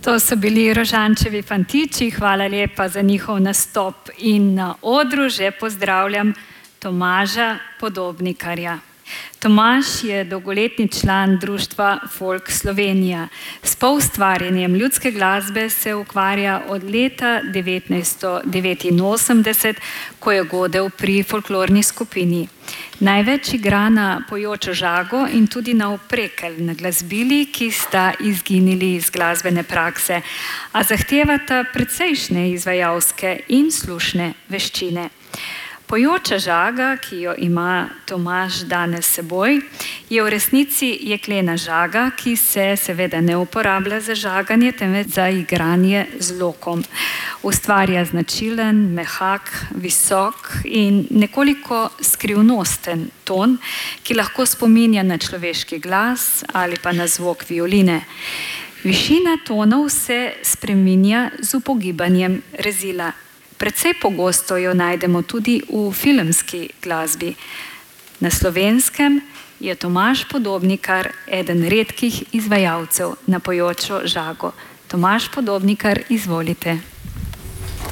To so bili Rožančevi fantiči, hvala lepa za njihov nastop in na odru že pozdravljam Tomaža Podobnikarja. Tomaž je dolgoletni član društva Folk Slovenija. S poustvarjanjem ljudske glasbe se ukvarja od leta 1989, ko je godel pri folklorni skupini. Največ igra na Pojočo žago in tudi na Oprekelj, na glasbili, ki sta izginili iz glasbene prakse, a zahtevata precejšnje izvajalske in slušne veščine. Pojoča žaga, ki jo ima Tomaž danes seboj, je v resnici jeklena žaga, ki se seveda ne uporablja za žaganje, temveč za igranje z lokom. Ustvarja značilen, mehak, visok in nekoliko skrivnosten ton, ki lahko spominja na človeški glas ali pa na zvok violine. Višina tonov se spreminja z upogibanjem rezila. Precej pogosto jo najdemo tudi v filmski glasbi. Na Slovenskem je Tomaž Podobnikar eden redkih izvajalcev na Pojočo žago. Tomaž Podobnikar, izvolite.